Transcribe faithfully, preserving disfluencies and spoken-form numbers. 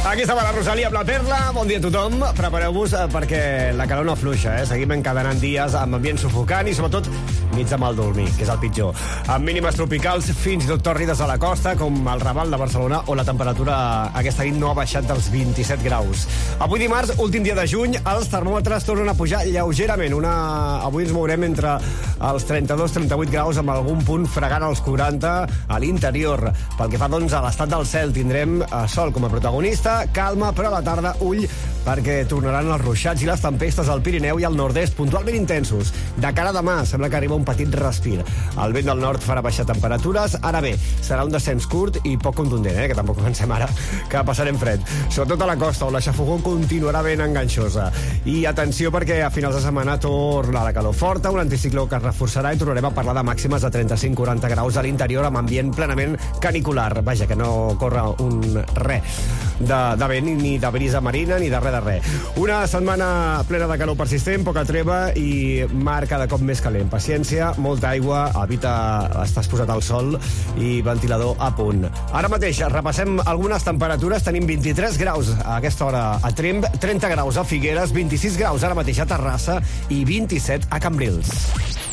Aquí estava la Rosalia amb la Perla. Bon dia a tothom. Prepareu-vos perquè la calor no afluixa, eh? Seguim encadenant dies amb ambient sufocant i, sobretot, nits de mal dormir, que és el pitjor. Amb mínimes tropicals, fins i tot tòrrides a la costa, com el Raval de Barcelona, on la temperatura aquesta nit no ha baixat dels vint-i-set graus. Avui dimarts, últim dia de juny, els termòmetres tornen a pujar lleugerament. Una... Avui ens mourem entre els trenta-dos trenta-vuit graus, amb algun punt fregant els quaranta a l'interior. Pel que fa, doncs, a l'estat del cel, tindrem sol com a protagonista, calma, però a la tarda ull, perquè tornaran els ruixats i les tempestes al Pirineu i al nord-est, puntualment intensos. De cara a demà, sembla que arriba un petit respir. El vent del nord farà baixar temperatures. Ara bé, serà un descens curt i poc contundent, eh? Que tampoc pensem ara que passarem fred. Sobretot a la costa, on la xafogó continuarà ben enganxosa. I atenció, perquè a finals de setmana torna la calor forta, un anticicló que es reforçarà i tornarem a parlar de màximes de trenta-cinc quaranta graus a l'interior, amb ambient plenament canicular. Vaja, que no corre un res de, de vent, ni de brisa marina, ni de res de res. Una setmana plena de calor persistent, poca treva i mar cada cop més calent. Paciència, molta aigua, evita estar exposat al sol i ventilador a punt. Ara mateix repassem algunes temperatures. Tenim vint-i-tres graus a aquesta hora a Tremp, trenta graus a Figueres, vint-i-sis graus ara mateix a Terrassa i vint-i-set a Cambrils.